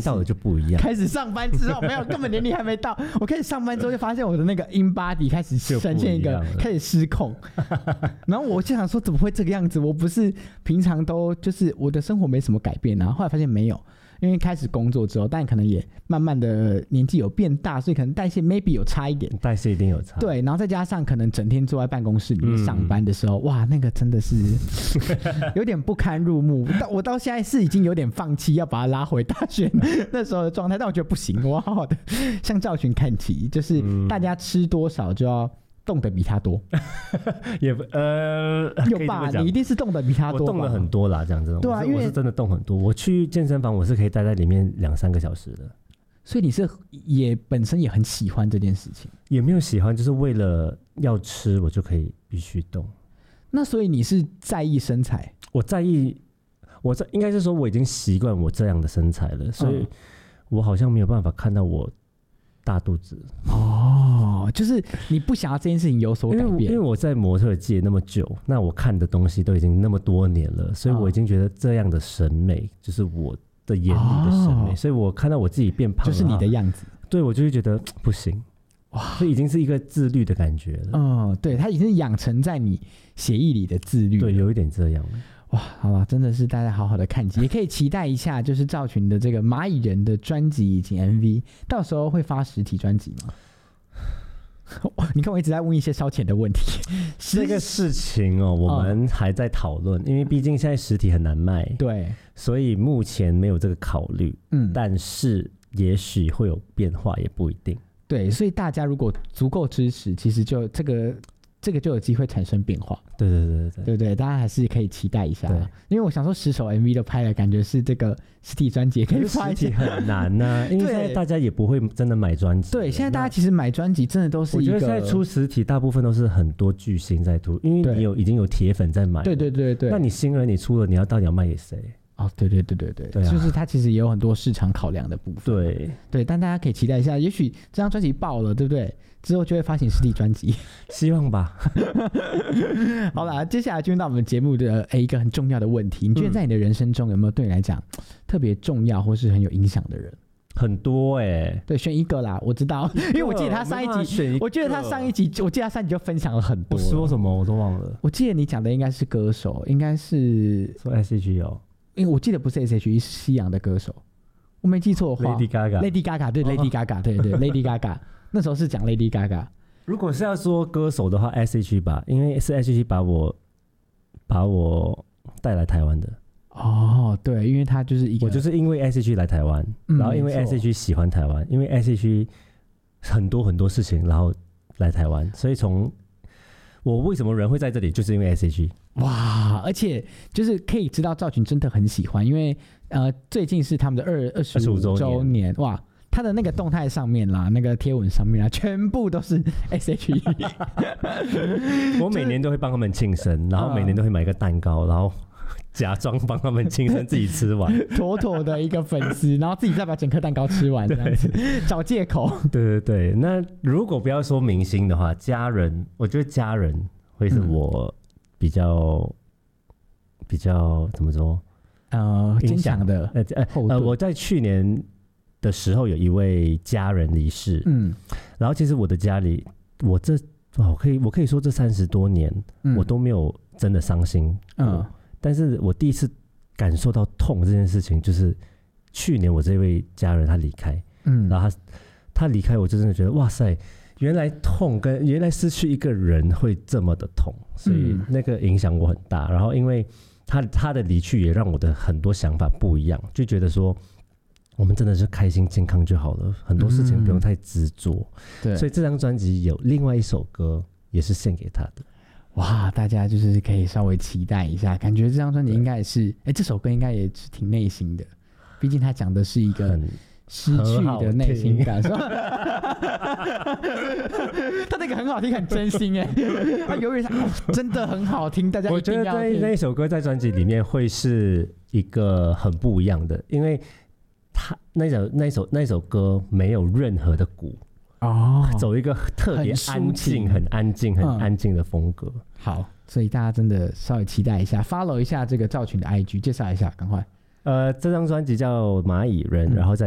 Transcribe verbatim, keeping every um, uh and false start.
到了就不一样。 开始上班之后没有，根本年龄还没到。我开始上班之后就发现我的那个 in body 开始呈现一个开始失控，然后我就想说怎么会这个样子？我不是平常都就是我的生活没什么改变啊，后来发现没有。因为开始工作之后，但可能也慢慢的年纪有变大，所以可能代谢 maybe 有差一点， 代谢一定有差。 对，然后再加上可能整天坐在办公室里面上班的时候，嗯、哇，那个真的是有点不堪入目。我到现在是已经有点放弃要把它拉回大学那时候的状态，但我觉得不行，我要好好的向赵群看齐，就是大家吃多少就要动得比他多， 也呃， 有吧？你一定是动得比他多吧， 我动了很多啦，这样子。 对啊，因为我是真的动很多。我去健身房，我是可以待在里面两三个小时的。 所以你是也本身也很喜欢这件事情？ 也没有喜欢，就是为了要吃，我就可以必须动。 那所以你是在意身材？ 我在意，我在应该是说我已经习惯我这样的身材了，所以我好像没有办法看到我大肚子。 哦，就是你不想要这件事情有所改变，因为, 因为我在模特界那么久，那我看的东西都已经那么多年了，所以我已经觉得这样的审美就是我的眼里的审美，哦、所以我看到我自己变胖， 就是你的样子， 对我就会觉得不行，哇，这已经是一个自律的感觉了。 嗯，对，它已经养成在你血液里的自律， 对，有一点这样。 哇，好了，真的是大家好好的看集，也可以期待一下，就是赵群的这个蚂蚁人的专辑以及 M V， 到时候会发实体专辑吗？你看我一直在问一些烧钱的问题， 这个事情哦，我们还在讨论，嗯、因为毕竟现在实体很难卖， 对， 所以目前没有这个考虑。嗯，但是也许会有变化，也不一定。 对，所以大家如果足够支持，其实就这个。这个就有机会产生变化， 对对对对对对，大家还是可以期待一下。因为我想说，十首 M V 都拍了，感觉是这个实体专辑也可以发一些， 很难呐、啊，因为现在大家也不会真的买专辑。 对，现在大家其实买专辑真的都是一个， 我觉得现在出实体大部分都是很多巨星在出，因为你有已经有铁粉在买。 对对对对， 那你新人你出了，你要到底要卖给谁？ 哦，对对对对 对, 对、啊，就是它其实也有很多市场考量的部分。 对对，但大家可以期待一下，也许这张专辑爆了，对不对？之后就会发行实体专辑， 希望吧。 好啦，接下来进入到我们节目的一个很重要的问题，你觉得在你的人生中有没有对你来讲特别重要或是很有影响的人？ 很多哎、欸， 对，选一个啦，我知道，因为我记得他上一集，我记得他上一集，我记得他上一集就分享了很多。 我说什么我都忘了。 我记得你讲的应该是歌手，应该是说 S H E 哦， 因为我记得不是 S H E， 是西洋的歌手，我没记错的话 ，Lady Gaga，Lady Gaga， 对、哦、，Lady Gaga， 对对 ，Lady Gaga， 那时候是讲 Lady Gaga。 如果是要说歌手的话 ，S H E 吧，因为是 S H E 把我把我带来台湾的。 哦，对，因为他就是一个， 我就是因为 S H E 来台湾、嗯，然后因为 S H E 喜欢台湾，因为 S H E 很多很多事情，然后来台湾，所以从我为什么人会在这里，就是因为 S H E。 哇，而且就是可以知道赵群真的很喜欢，因为呃最近是他们的二二十五周年，哇，他的那个动态上面啦，那个贴文上面啦，全部都是 S H E。 我每年都会帮他们庆生，然后每年都会买一个蛋糕，然后假装帮他们庆生，自己吃完， 妥妥的一个粉丝，然后自己再把整颗蛋糕吃完，这样子找借口。 对对对，那如果不要说明星的话，家人，我觉得家人会是我比较、嗯、比较怎么说？ 呃，坚强的呃呃呃，我在去年的时候有一位家人离世，嗯，然后其实我的家里，我这我可以我可以说这三十多年、嗯，我都没有真的伤心，嗯。但是我第一次感受到痛这件事情，就是去年我这位家人他离开，嗯，然后他他离开，我就真的觉得哇塞，原来痛跟原来失去一个人会这么的痛，所以那个影响我很大。然后因为他他的离去，也让我的很多想法不一样，就觉得说我们真的是开心健康就好了，很多事情不用太执着、嗯。对，所以这张专辑有另外一首歌也是献给他的。 哇，大家就是可以稍微期待一下，感觉这张专辑应该也是，哎、欸，这首歌应该也是挺内心的，毕竟他讲的是一个失去的内心感受。他那个很好听，很真心哎，他有点、哦、真的很好听，大家一定要听。 我觉得那一首歌在专辑里面会是一个很不一样的，因为他那首那首那首歌没有任何的鼓。哦，走一个特别安静、很安静、很安静的风格、嗯。 好，所以大家真的稍微期待一下 ，follow 一下这个赵群的 I G， 介绍一下，赶快。 呃，这张专辑叫《蚂蚁人》，嗯、然后在